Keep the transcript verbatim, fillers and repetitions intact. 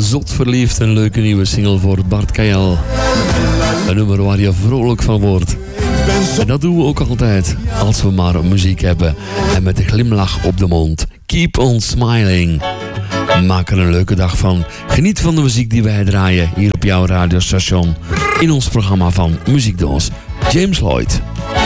Zot verliefd, een leuke nieuwe single voor Bart Kael. Een nummer waar je vrolijk van wordt. En dat doen we ook altijd, als we maar muziek hebben. En met een glimlach op de mond. Keep on smiling. Maak er een leuke dag van. Geniet van de muziek die wij draaien hier op jouw radiostation. In ons programma van Muziekdoos. James Lloyd.